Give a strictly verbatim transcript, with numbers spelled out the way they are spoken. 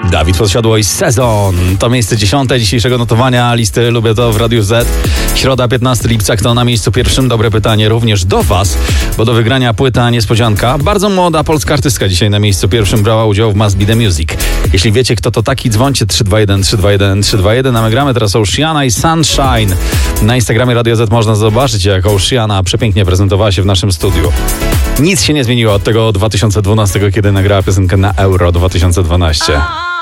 Dawid Podsiadło i Sezon. To miejsce dziesiąte dzisiejszego notowania listy Lubię To w Radiu Z. Środa, piętnastego lipca. Kto na miejscu pierwszym? Dobre pytanie również do Was, bo do wygrania płyta niespodzianka. Bardzo młoda polska artystka dzisiaj na miejscu pierwszym brała udział w Must Be The Music. Jeśli wiecie, kto to taki, dzwońcie trzy dwa jeden trzy dwa jeden trzy dwa jeden, a my gramy teraz Oceana i Sunshine. Na Instagramie Radio Z można zobaczyć, jak Oceana przepięknie prezentowała się w naszym studiu. Nic się nie zmieniło od tego dwa tysiące dwunastego, kiedy nagrała piosenkę na Euro dwa tysiące dwanaście.